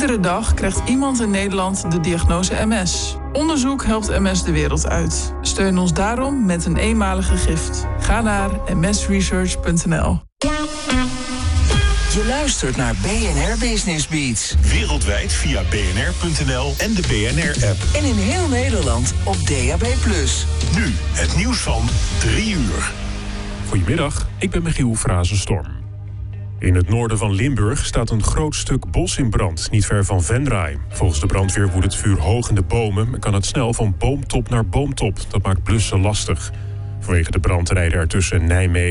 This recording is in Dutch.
Iedere dag krijgt iemand in Nederland de diagnose MS. Onderzoek helpt MS de wereld uit. Steun ons daarom met een eenmalige gift. Ga naar msresearch.nl. Je luistert naar BNR Business Beats. Wereldwijd via bnr.nl en de BNR-app. En in heel Nederland op DAB+. Nu het nieuws van 3 uur. Goedemiddag, ik ben Michiel Frazenstorm. In het noorden van Limburg staat een groot stuk bos in brand, niet ver van Venray. Volgens de brandweer woedt het vuur hoog in de bomen en kan het snel van boomtop naar boomtop. Dat maakt blussen lastig. Vanwege de brand rijden er tussen Nijmegen